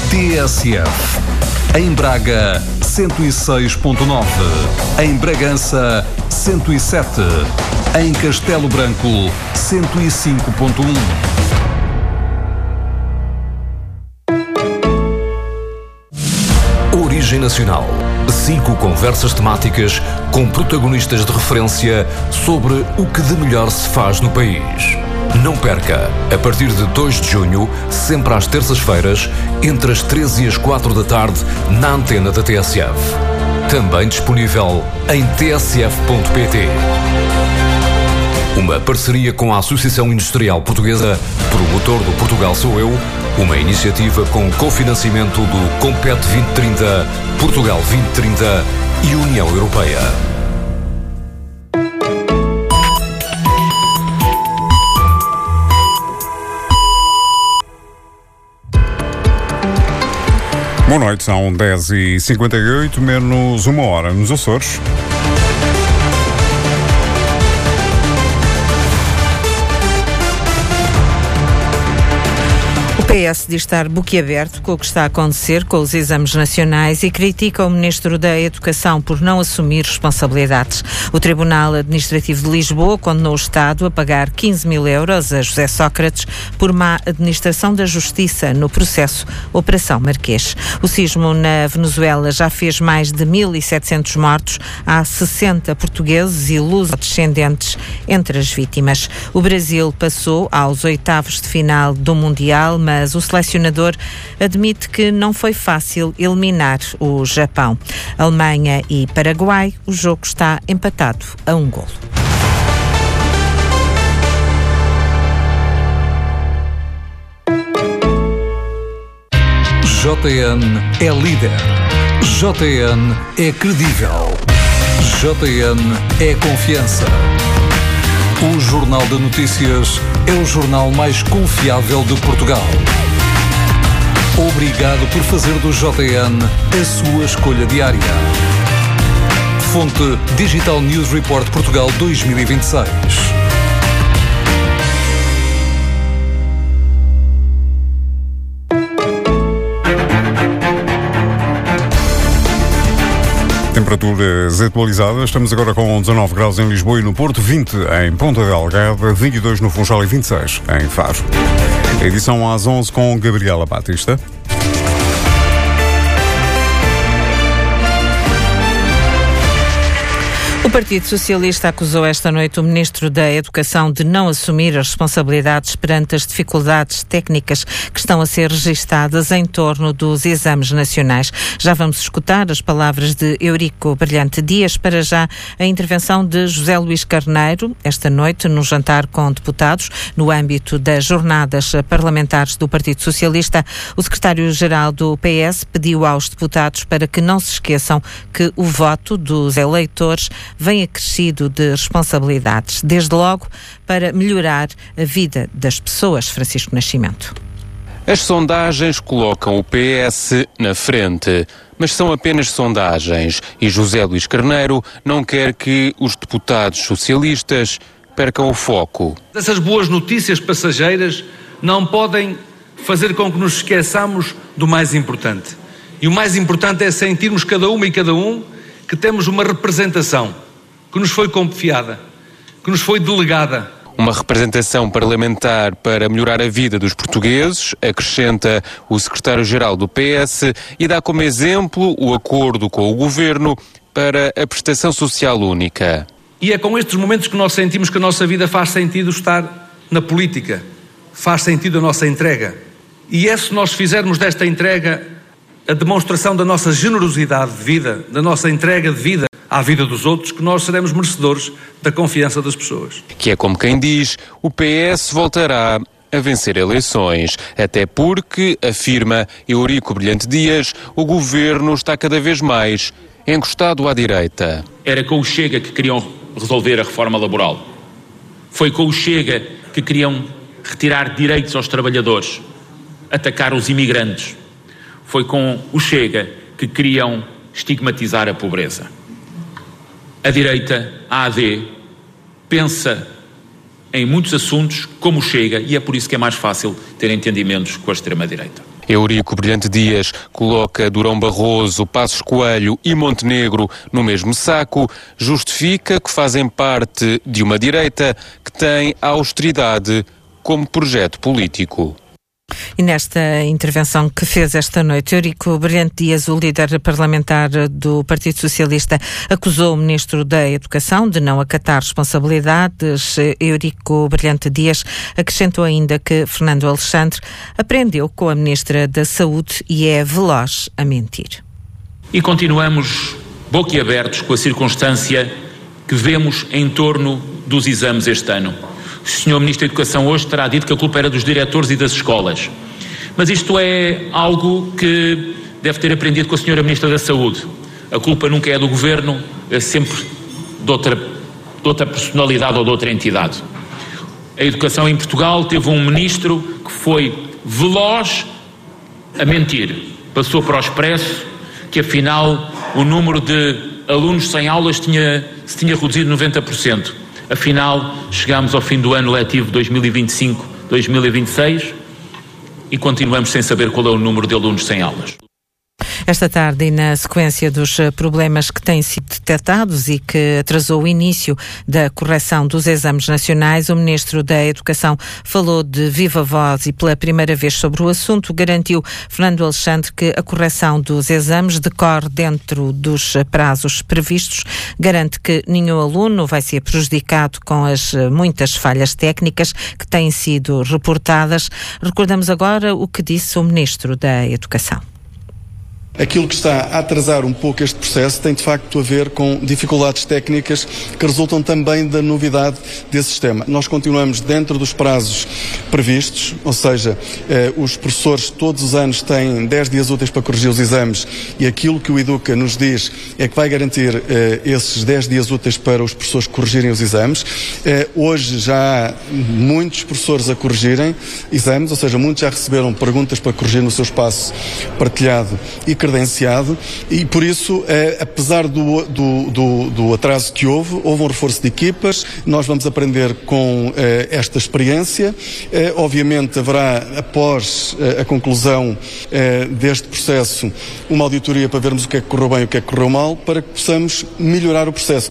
TSF. Em Braga, 106.9. Em Bragança, 107. Em Castelo Branco, 105.1. Origem Nacional. 5 conversas temáticas com protagonistas de referência sobre o que de melhor se faz no país. Não perca, a partir de 2 de junho, sempre às terças-feiras, entre as 13 e as 4 da tarde, na antena da TSF. Também disponível em tsf.pt. Uma parceria com a Associação Industrial Portuguesa, promotor do Portugal Sou Eu, uma iniciativa com cofinanciamento do Compete 2030, Portugal 2030 e União Europeia. Boa noite, são 10h58, menos uma hora nos Açores. O PS diz estar boquiaberto com o que está a acontecer com os exames nacionais e critica o Ministro da Educação por não assumir responsabilidades. O Tribunal Administrativo de Lisboa condenou o Estado a pagar 15 mil euros a José Sócrates por má administração da Justiça no processo Operação Marquês. O sismo na Venezuela já fez mais de 1.700 mortos. Há 60 portugueses e luso-descendentes entre as vítimas. O Brasil passou aos oitavos de final do Mundial, mas o selecionador admite que não foi fácil eliminar o Japão. Alemanha e Paraguai, o jogo está empatado a 1 golo. JN é líder. JN é credível. JN é confiança. O Jornal de Notícias é o jornal mais confiável de Portugal. Obrigado por fazer do JN a sua escolha diária. Fonte Digital News Report Portugal 2026. Temperaturas atualizadas. Estamos agora com 19 graus em Lisboa e no Porto, 20 em Ponta Delgada, 22 no Funchal e 26 em Faro. A edição às 11 com Gabriela Batista. O Partido Socialista acusou esta noite o Ministro da Educação de não assumir as responsabilidades perante as dificuldades técnicas que estão a ser registadas em torno dos exames nacionais. Já vamos escutar as palavras de Eurico Brilhante Dias. Para já, a intervenção de José Luís Carneiro, esta noite, no jantar com deputados, no âmbito das jornadas parlamentares do Partido Socialista. O secretário-geral do PS pediu aos deputados para que não se esqueçam que o voto dos eleitores vem acrescido de responsabilidades, desde logo para melhorar a vida das pessoas. Francisco Nascimento. As sondagens colocam o PS na frente, mas são apenas sondagens e José Luís Carneiro não quer que os deputados socialistas percam o foco. Essas boas notícias passageiras não podem fazer com que nos esqueçamos do mais importante. E o mais importante é sentirmos cada uma e cada um que temos uma representação que nos foi confiada, que nos foi delegada. Uma representação parlamentar para melhorar a vida dos portugueses, acrescenta o secretário-geral do PS e dá como exemplo o acordo com o Governo para a prestação social única. E é com estes momentos que nós sentimos que a nossa vida faz sentido estar na política, faz sentido a nossa entrega. E é se nós fizermos desta entrega a demonstração da nossa generosidade de vida, da nossa entrega de vida à vida dos outros, que nós seremos merecedores da confiança das pessoas. Que é como quem diz, o PS voltará a vencer eleições, até porque, afirma Eurico Brilhante Dias, o Governo está cada vez mais encostado à direita. Era com o Chega que queriam resolver a reforma laboral. Foi com o Chega que queriam retirar direitos aos trabalhadores, atacar os imigrantes. Foi com o Chega que queriam estigmatizar a pobreza. A direita, a AD, pensa em muitos assuntos como o Chega e é por isso que é mais fácil ter entendimentos com a extrema-direita. Eurico Brilhante Dias coloca Durão Barroso, Passos Coelho e Montenegro no mesmo saco, justifica que fazem parte de uma direita que tem a austeridade como projeto político. E nesta intervenção que fez esta noite, Eurico Brilhante Dias, o líder parlamentar do Partido Socialista, acusou o Ministro da Educação de não acatar responsabilidades. Eurico Brilhante Dias acrescentou ainda que Fernando Alexandre aprendeu com a Ministra da Saúde e é veloz a mentir. E continuamos boquiabertos com a circunstância que vemos em torno dos exames este ano. O Sr. Ministro da Educação hoje terá dito que a culpa era dos diretores e das escolas. Mas isto é algo que deve ter aprendido com a Sra. Ministra da Saúde. A culpa nunca é do Governo, é sempre de outra personalidade ou de outra entidade. A Educação em Portugal teve um Ministro que foi veloz a mentir. Passou para o Expresso que, afinal, o número de alunos sem aulas se tinha reduzido 90%. Afinal, chegámos ao fim do ano letivo 2025-2026 e continuamos sem saber qual é o número de alunos sem aulas. Esta tarde, e na sequência dos problemas que têm sido detectados e que atrasou o início da correção dos exames nacionais, o Ministro da Educação falou de viva voz e pela primeira vez sobre o assunto. Garantiu Fernando Alexandre que a correção dos exames decorre dentro dos prazos previstos. Garante que nenhum aluno vai ser prejudicado com as muitas falhas técnicas que têm sido reportadas. Recordamos agora o que disse o Ministro da Educação. Aquilo que está a atrasar um pouco este processo tem de facto a ver com dificuldades técnicas que resultam também da novidade desse sistema. Nós continuamos dentro dos prazos previstos, ou seja, os professores todos os anos têm 10 dias úteis para corrigir os exames e aquilo que o Educa nos diz é que vai garantir esses 10 dias úteis para os professores corrigirem os exames. Hoje já há muitos professores a corrigirem exames, ou seja, muitos já receberam perguntas para corrigir no seu espaço partilhado e credenciado, e por isso, apesar do atraso que houve um reforço de equipas. Nós vamos aprender com esta experiência. Obviamente haverá, após a conclusão deste processo, uma auditoria para vermos o que é que correu bem e o que é que correu mal, para que possamos melhorar o processo.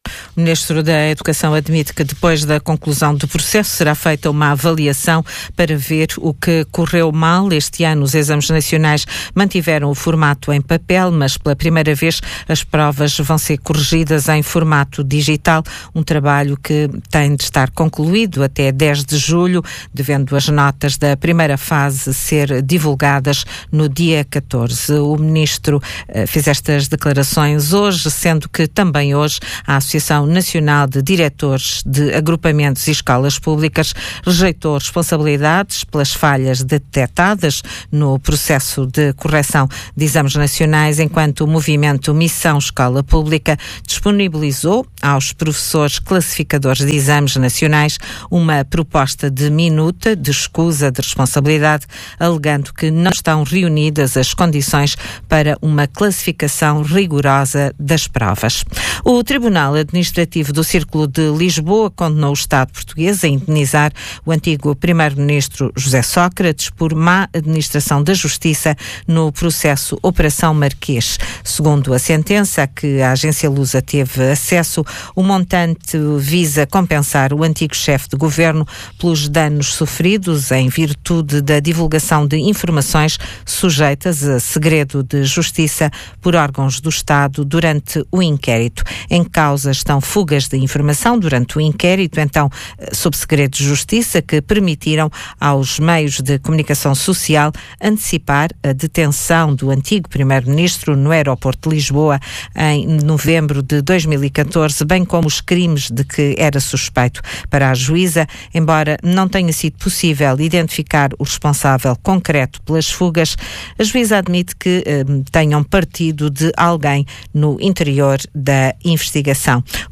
O Ministro da Educação admite que depois da conclusão do processo será feita uma avaliação para ver o que correu mal. Este ano os exames nacionais mantiveram o formato em papel, mas pela primeira vez as provas vão ser corrigidas em formato digital, um trabalho que tem de estar concluído até 10 de julho, devendo as notas da primeira fase ser divulgadas no dia 14. O Ministro fez estas declarações hoje, sendo que também hoje a Associação Nacional de Diretores de Agrupamentos e Escolas Públicas rejeitou responsabilidades pelas falhas detectadas no processo de correção de exames nacionais, enquanto o movimento Missão Escola Pública disponibilizou aos professores classificadores de exames nacionais uma proposta de minuta de escusa de responsabilidade, alegando que não estão reunidas as condições para uma classificação rigorosa das provas. O Tribunal Administrativo do Círculo de Lisboa condenou o Estado português a indenizar o antigo Primeiro-Ministro José Sócrates por má administração da Justiça no processo Operação Marquês. Segundo a sentença a que a agência Lusa teve acesso, o montante visa compensar o antigo chefe de governo pelos danos sofridos em virtude da divulgação de informações sujeitas a segredo de justiça por órgãos do Estado durante o inquérito. Em causa estão fugas de informação durante o inquérito, então sob segredo de justiça, que permitiram aos meios de comunicação social antecipar a detenção do antigo Primeiro-Ministro no aeroporto de Lisboa em novembro de 2014, bem como os crimes de que era suspeito. Para a juíza, embora não tenha sido possível identificar o responsável concreto pelas fugas, a juíza admite que tenham partido de alguém no interior da investigação. O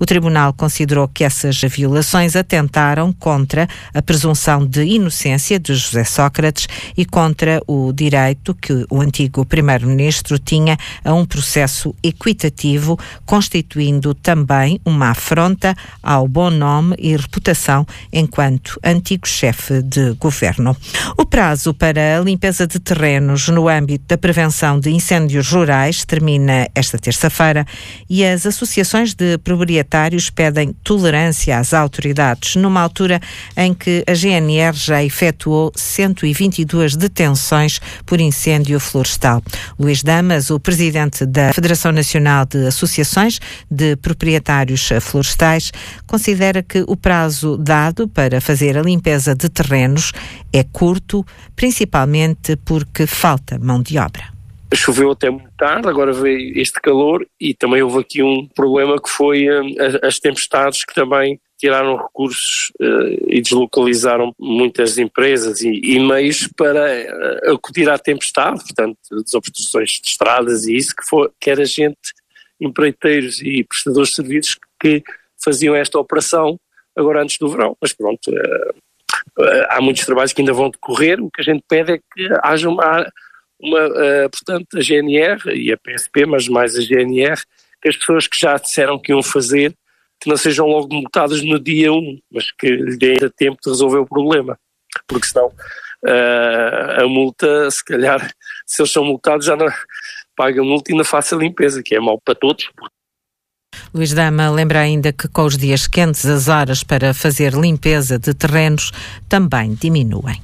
O Tribunal considerou que essas violações atentaram contra a presunção de inocência de José Sócrates e contra o direito que o antigo primeiro-ministro tinha a um processo equitativo, constituindo também uma afronta ao bom nome e reputação enquanto antigo chefe de governo. O prazo para a limpeza de terrenos no âmbito da prevenção de incêndios rurais termina esta terça-feira e as associações de proprietários pedem tolerância às autoridades numa altura em que a GNR já efetuou 122 detenções por incêndio florestal. Luís Damas, o presidente da Federação Nacional de Associações de Proprietários Florestais, considera que o prazo dado para fazer a limpeza de terrenos é curto, principalmente porque falta mão de obra. Choveu até muito tarde, agora veio este calor e também houve aqui um problema que foi as tempestades que também tiraram recursos e deslocalizaram muitas empresas e meios para acudir à tempestade, portanto, desobstruções de estradas e isso que era gente, empreiteiros e prestadores de serviços que faziam esta operação agora antes do verão, mas pronto, há muitos trabalhos que ainda vão decorrer, o que a gente pede é que haja portanto, a GNR e a PSP, mas mais a GNR, que as pessoas que já disseram que iam fazer, que não sejam logo multadas no dia 1, mas que lhe dê tempo de resolver o problema, porque senão a multa, se calhar, se eles são multados já não pagam multa e ainda faça a limpeza, que é mau para todos. Luís Dama lembra ainda que com os dias quentes as horas para fazer limpeza de terrenos também diminuem.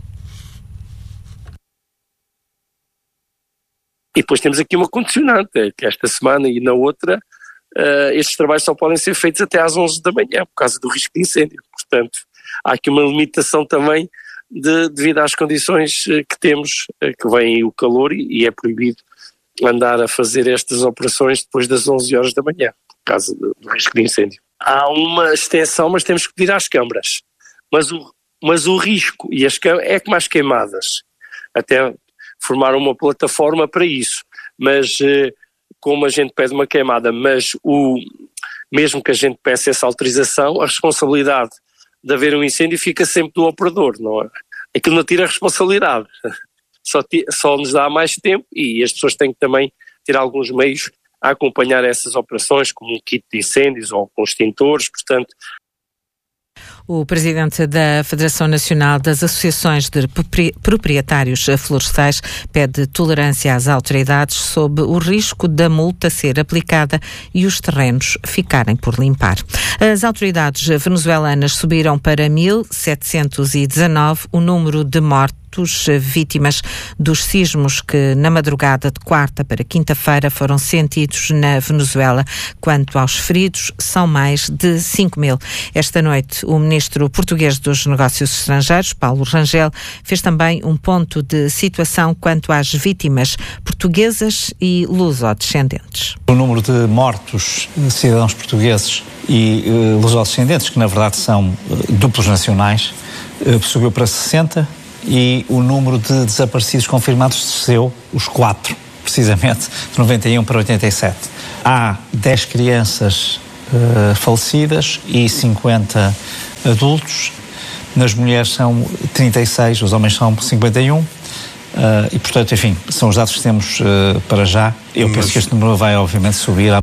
E depois temos aqui uma condicionante, que esta semana e na outra estes trabalhos só podem ser feitos até às 11 da manhã, por causa do risco de incêndio. Portanto, há aqui uma limitação também devido às condições que temos, que vem o calor e é proibido andar a fazer estas operações depois das 11 horas da manhã, por causa do risco de incêndio. Há uma extensão, mas temos que pedir às câmaras. Mas o risco, e as câmaras, é como as queimadas, até formar uma plataforma para isso, mas como a gente pede uma queimada, mas mesmo que a gente peça essa autorização, a responsabilidade de haver um incêndio fica sempre do operador, não é? Aquilo não tira a responsabilidade, só nos dá mais tempo e as pessoas têm que também ter alguns meios a acompanhar essas operações, como um kit de incêndios ou com extintores, portanto. O presidente da Federação Nacional das Associações de Proprietários Florestais pede tolerância às autoridades sob o risco da multa ser aplicada e os terrenos ficarem por limpar. As autoridades venezuelanas subiram para 1.719 o número de mortos vítimas dos sismos que na madrugada de quarta para quinta-feira foram sentidos na Venezuela. Quanto aos feridos, são mais de 5.000. Esta noite, o ministro português dos Negócios Estrangeiros, Paulo Rangel, fez também um ponto de situação quanto às vítimas portuguesas e lusodescendentes. O número de mortos cidadãos portugueses e lusodescendentes, que na verdade são duplos nacionais, subiu para 60. E o número de desaparecidos confirmados desceu, os 4, precisamente, de 91 para 87. Há 10 crianças falecidas e 50 adultos. Nas mulheres são 36, os homens são 51. E, portanto, enfim, são os dados que temos para já. Eu penso que este número vai, obviamente, subir.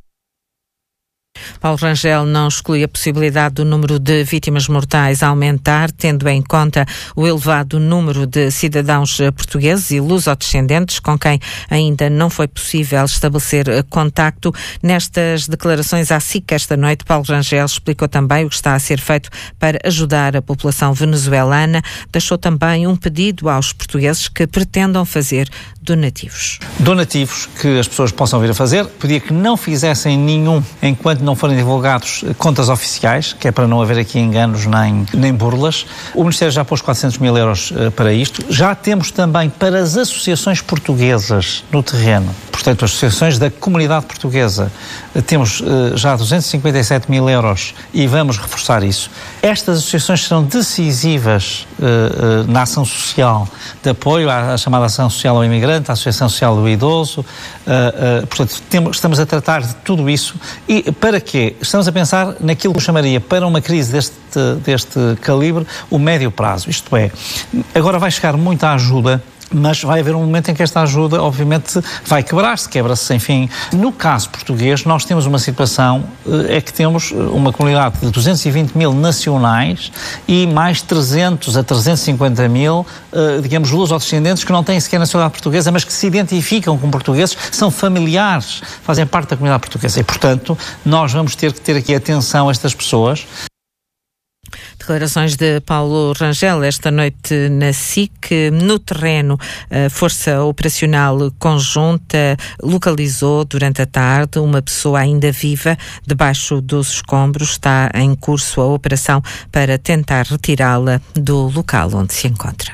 Paulo Rangel não exclui a possibilidade do número de vítimas mortais aumentar, tendo em conta o elevado número de cidadãos portugueses e lusodescendentes com quem ainda não foi possível estabelecer contacto. Nestas declarações à SIC esta noite, Paulo Rangel explicou também o que está a ser feito para ajudar a população venezuelana. Deixou também um pedido aos portugueses que pretendam fazer donativos. Donativos que as pessoas possam vir a fazer. Pedia que não fizessem nenhum enquanto não forem divulgados contas oficiais, que é para não haver aqui enganos nem burlas. O Ministério já pôs 400 mil euros para isto. Já temos também para as associações portuguesas no terreno, portanto, as associações da comunidade portuguesa. Temos já 257 mil euros e vamos reforçar isso. Estas associações serão decisivas na ação social, de apoio à chamada ação social ao imigrante, à associação social do idoso. Portanto, estamos a tratar de tudo isso. E para quê? Estamos a pensar naquilo que eu chamaria, para uma crise deste calibre, o médio prazo. Isto é, agora vai chegar muita ajuda, mas vai haver um momento em que esta ajuda, obviamente, vai quebrar-se, quebra-se, enfim. No caso português, nós temos uma situação, é que temos uma comunidade de 220 mil nacionais e mais 300 a 350 mil, digamos, lusodescendentes que não têm sequer nacionalidade portuguesa, mas que se identificam como portugueses, são familiares, fazem parte da comunidade portuguesa. E, portanto, nós vamos ter que ter aqui atenção a estas pessoas. Declarações de Paulo Rangel esta noite na SIC. No terreno, a Força Operacional Conjunta localizou durante a tarde uma pessoa ainda viva debaixo dos escombros. Está em curso a operação para tentar retirá-la do local onde se encontra.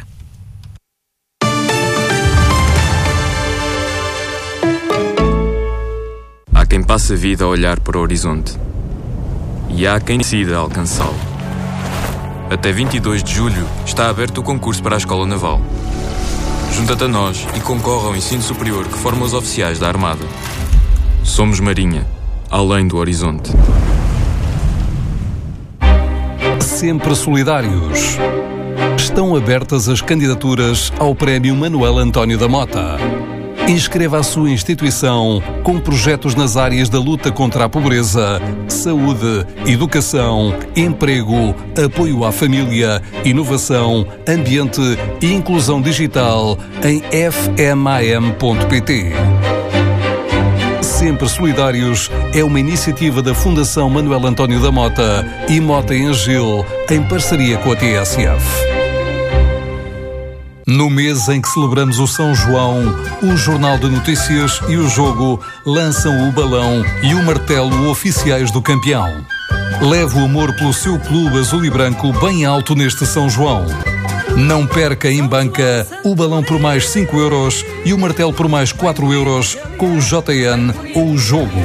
Há quem passe a vida a olhar para o horizonte e há quem decida alcançá-lo. Até 22 de julho está aberto o concurso para a Escola Naval. Junta-te a nós e concorre ao ensino superior que forma os oficiais da Armada. Somos Marinha, além do horizonte. Sempre solidários. Estão abertas as candidaturas ao Prémio Manuel António da Mota. Inscreva a sua instituição com projetos nas áreas da luta contra a pobreza, saúde, educação, emprego, apoio à família, inovação, ambiente e inclusão digital em fmam.pt. Sempre Solidários é uma iniciativa da Fundação Manuel António da Mota e Mota em Gil, em parceria com a TSF. No mês em que celebramos o São João, o Jornal de Notícias e o Jogo lançam o balão e o martelo oficiais do campeão. Leve o amor pelo seu clube azul e branco bem alto neste São João. Não perca em banca o balão por mais 5 euros e o martelo por mais 4 euros com o JN ou o Jogo.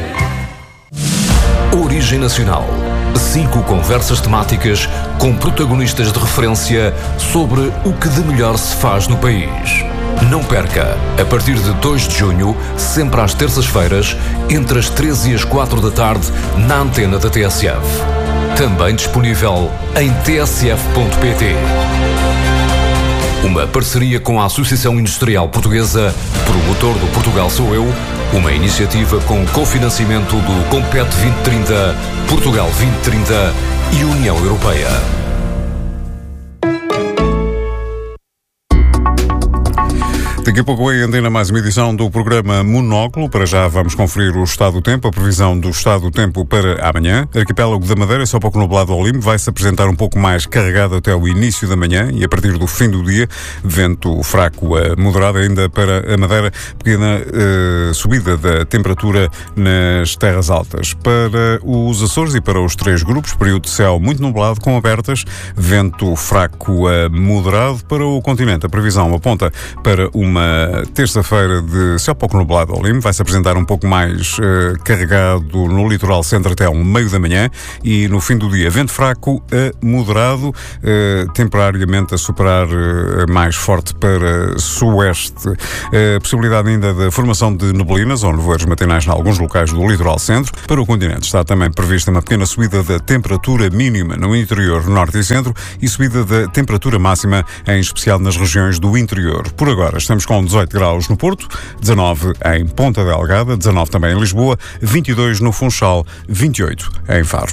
Origem Nacional. 5 conversas temáticas com protagonistas de referência sobre o que de melhor se faz no país. Não perca, a partir de 2 de junho, sempre às terças-feiras, entre as 13 e as 4 da tarde, na antena da TSF. Também disponível em tsf.pt. Uma parceria com a Associação Industrial Portuguesa, promotor do Portugal Sou Eu, uma iniciativa com cofinanciamento do Compete 2030, Portugal 2030 e União Europeia. Daqui a pouco em antena mais uma edição do programa Monóculo. Para já vamos conferir o estado do tempo, a previsão do estado do tempo para amanhã. Arquipélago da Madeira, só pouco nublado ao limpo, vai-se apresentar um pouco mais carregado até o início da manhã e a partir do fim do dia, vento fraco a moderado ainda para a Madeira, pequena subida da temperatura nas terras altas. Para os Açores e para os 3 grupos, período de céu muito nublado com abertas, vento fraco a moderado. Para o continente, a previsão aponta para uma terça-feira de céu pouco nublado ao limpo, vai-se apresentar um pouco mais carregado no litoral centro até ao meio da manhã e no fim do dia vento fraco a moderado, temporariamente a superar mais forte para suoeste. Possibilidade ainda da formação de neblinas ou nevoeiros matinais em alguns locais do litoral centro. Para o continente está também prevista uma pequena subida da temperatura mínima no interior norte e centro e subida da temperatura máxima, em especial nas regiões do interior. Por agora estamos com 18 graus no Porto, 19 em Ponta Delgada, 19 também em Lisboa, 22 no Funchal, 28 em Faro.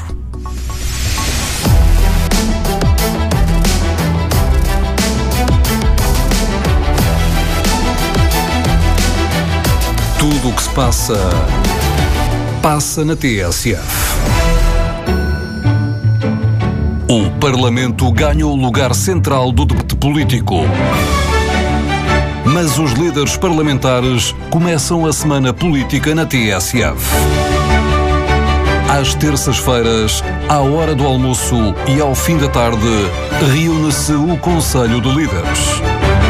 Tudo o que se passa, passa na TSF. O Parlamento ganha o lugar central do debate político. Mas os líderes parlamentares começam a semana política na TSF. Às terças-feiras, à hora do almoço e ao fim da tarde, reúne-se o Conselho de Líderes.